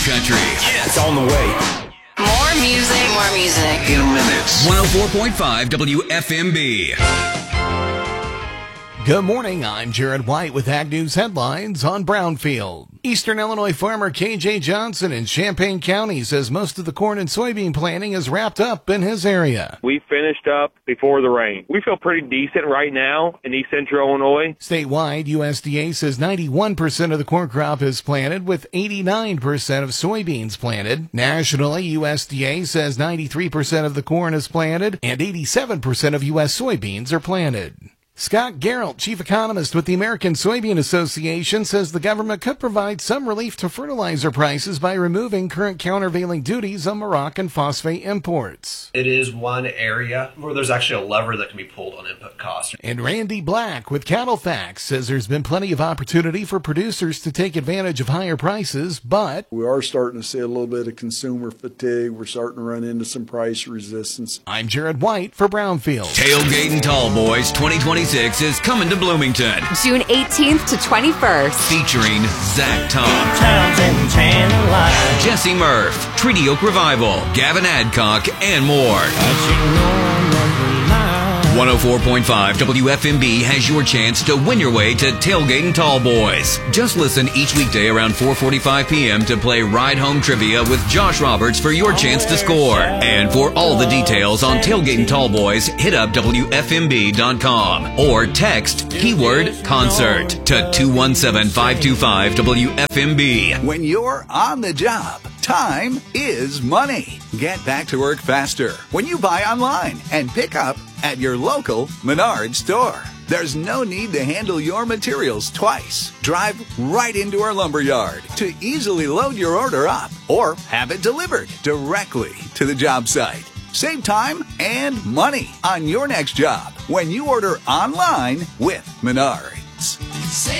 country. Yeah, it's on the way. More music. More music. In minutes. 104.5 WFMB. Good morning, I'm Jared White with Ag News Headlines on Brownfield. Eastern Illinois farmer KJ Johnson in Champaign County says most of the corn and soybean planting is wrapped up in his area. We finished up before the rain. We feel pretty decent right now in East Central Illinois. Statewide, USDA says 91% of the corn crop is planted, with 89% of soybeans planted. Nationally, USDA says 93% of the corn is planted and 87% of U.S. soybeans are planted. Scott Geralt, chief economist with the American Soybean Association, says the government could provide some relief to fertilizer prices by removing current countervailing duties on Moroccan phosphate imports. It is one area where there's actually a lever that can be pulled on input costs. And Randy Black with Cattle Facts says there's been plenty of opportunity for producers to take advantage of higher prices, but we are starting to see a little bit of consumer fatigue. We're starting to run into some price resistance. I'm Jared White for Brownfield. Tailgate and Tall Boys 2026 is coming to Bloomington. June 18th to 21st. Featuring Zach Tom, Jesse Murph, Treaty Oak Revival, Gavin Adcock, and more. 104.5 WFMB has your chance to win your way to Tailgate and Tall Boys. Just listen each weekday around 4:45 p.m. to play Ride Home Trivia with Josh Roberts for your chance to score. And for all the details on Tailgate and Tall Boys, hit up WFMB.com or text keyword concert to 217-525 WFMB. When you're on the job, time is money. Get back to work faster when you buy online and pick up at your local Menards store. There's no need to handle your materials twice. Drive right into our lumberyard to easily load your order up or have it delivered directly to the job site. Save time and money on your next job when you order online with Menards.